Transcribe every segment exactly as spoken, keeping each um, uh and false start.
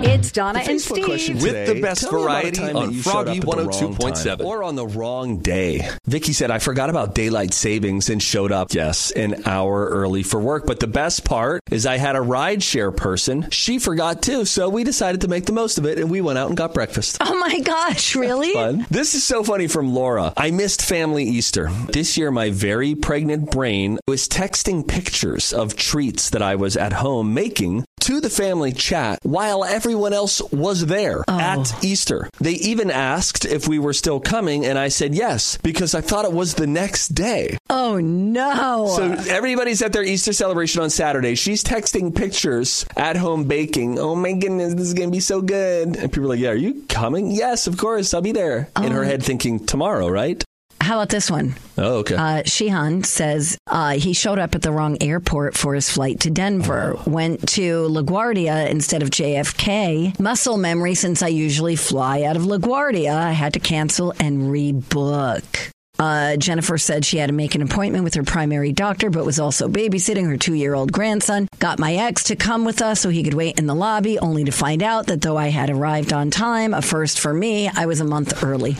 It's Donna the and Facebook Steve. question With today. the best Tell me about a variety time on that you showed Froggy up at the one oh two point seven. wrong time Or on the wrong day. Vicky said, I forgot about daylight savings and showed up, yes, an hour early for work. But the best part is I had a rideshare person. She forgot too. So we decided to make the most of it and we went out and got breakfast. Oh my gosh, really? Fun. This is so funny from Laura. I missed family Easter. This year, my very pregnant brain was texting pictures of treats that I was at home making to the family chat while everyone else was there oh. at Easter. They even asked if we were still coming, and I said yes, because I thought it was the next day. Oh, no. So everybody's at their Easter celebration on Saturday. She's texting pictures at home baking. Oh, my goodness, this is going to be so good. And people are like, yeah, are you coming? Yes, of course, I'll be there. Oh. In her head thinking, tomorrow, right? How about this one? Oh, okay. Uh, Shihan says uh, he showed up at the wrong airport for his flight to Denver. Oh. Went to LaGuardia instead of J F K. Muscle memory, since I usually fly out of LaGuardia. I had to cancel and rebook. Uh, Jennifer said she had to make an appointment with her primary doctor, but was also babysitting her two-year-old grandson. Got my ex to come with us so he could wait in the lobby, only to find out that though I had arrived on time, a first for me, I was a month early.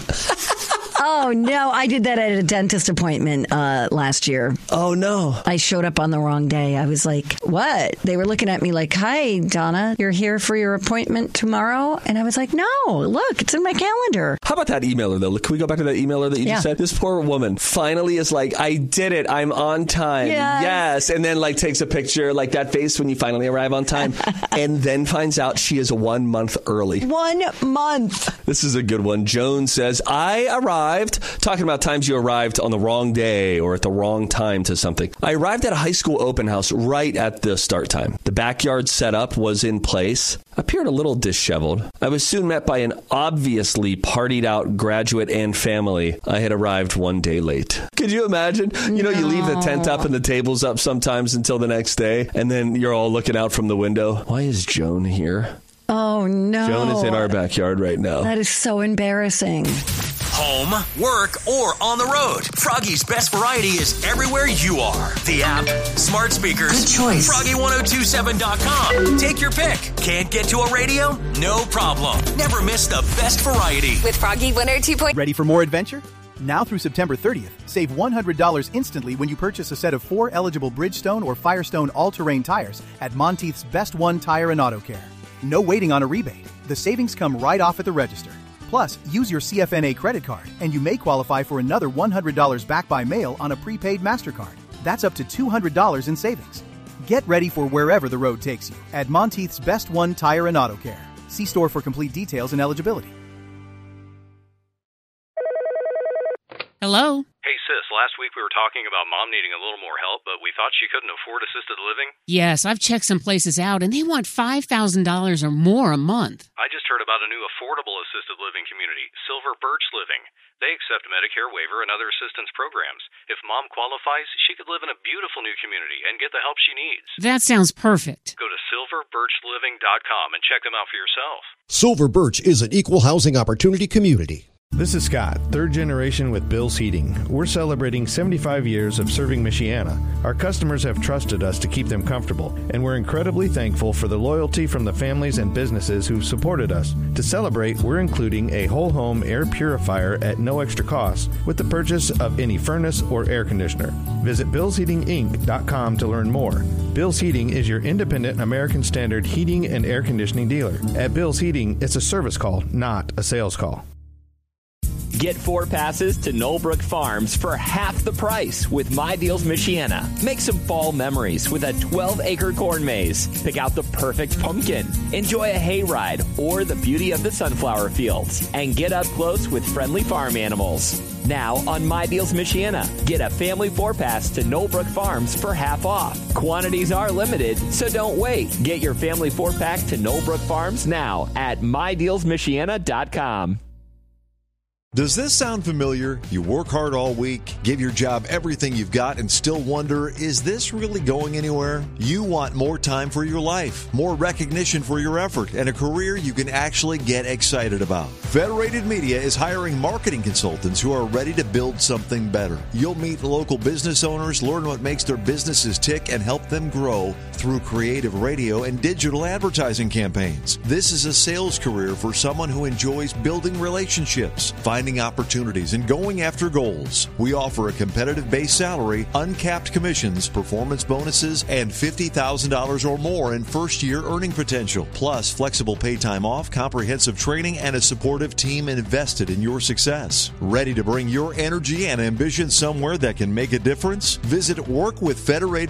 Oh, no. I did that at a dentist appointment uh, last year. Oh, no. I showed up on the wrong day. I was like, what? They were looking at me like, hi, Donna, you're here for your appointment tomorrow? And I was like, no, look, it's in my calendar. How about that emailer, though? Can we go back to that emailer that you yeah. just said? This poor woman finally is like, I did it. I'm on time. Yes. yes. And then like takes a picture, like that face when you finally arrive on time. And then finds out she is one month early. One month. This is a good one. Joan says, I arrived. Talking about times you arrived on the wrong day or at the wrong time to something. I arrived at a high school open house right at the start time. The backyard setup was in place. Appeared a little disheveled. I was soon met by an obviously partied out graduate and family. I had arrived one day late. Could you imagine? You know, no. You leave the tent up and the tables up sometimes until the next day, and then you're all looking out from the window. Why is Joan here? Oh, no. Joan is in our backyard right now. That is so embarrassing. Home, work, or on the road. Froggy's best variety is everywhere you are. The app, smart speakers, good choice. Froggy ten twenty-seven dot com. Take your pick. Can't get to a radio? No problem. Never miss the best variety. With Froggy one oh two point seven. Ready for more adventure? Now through September thirtieth, save one hundred dollars instantly when you purchase a set of four eligible Bridgestone or Firestone all-terrain tires at Monteith's Best One Tire and Auto Care. No waiting on a rebate. The savings come right off at the register. Plus, use your C F N A credit card, and you may qualify for another one hundred dollars back by mail on a prepaid MasterCard. That's up to two hundred dollars in savings. Get ready for wherever the road takes you at Monteith's Best One Tire and Auto Care. See store for complete details and eligibility. Hello? Hey, sis, last week we were talking about Mom needing a little more help, but we thought she couldn't afford assisted living. Yes, I've checked some places out, and they want five thousand dollars or more a month. I just heard about a new affordable assisted living community, Silver Birch Living. They accept Medicare waiver and other assistance programs. If Mom qualifies, she could live in a beautiful new community and get the help she needs. That sounds perfect. Go to silver birch living dot com and check them out for yourself. Silver Birch is an equal housing opportunity community. This is Scott, third generation with Bill's Heating. We're celebrating seventy-five years of serving Michiana. Our customers have trusted us to keep them comfortable, and we're incredibly thankful for the loyalty from the families and businesses who've supported us. To celebrate, we're including a whole home air purifier at no extra cost with the purchase of any furnace or air conditioner. Visit bills heating inc dot com to learn more. Bill's Heating is your independent American Standard heating and air conditioning dealer. At Bill's Heating, it's a service call, not a sales call. Get four passes to Knollbrook Farms for half the price with My Deals Michiana. Make some fall memories with a twelve-acre corn maze. Pick out the perfect pumpkin. Enjoy a hayride or the beauty of the sunflower fields. And get up close with friendly farm animals. Now on My Deals Michiana, get a family four-pass to Knollbrook Farms for half off. Quantities are limited, so don't wait. Get your family four-pack to Knollbrook Farms now at my deals michiana dot com. Does this sound familiar? You work hard all week, give your job everything you've got, and still wonder, is this really going anywhere? You want more time for your life, more recognition for your effort, and a career you can actually get excited about. Federated Media is hiring marketing consultants who are ready to build something better. You'll meet local business owners, learn what makes their businesses tick, and help them grow through creative radio and digital advertising campaigns. This is a sales career for someone who enjoys building relationships, finding opportunities, and going after goals. We offer a competitive base salary, uncapped commissions, performance bonuses, and fifty thousand dollars or more in first-year earning potential, plus flexible pay time off, comprehensive training, and a supportive team invested in your success. Ready to bring your energy and ambition somewhere that can make a difference? Visit work with federated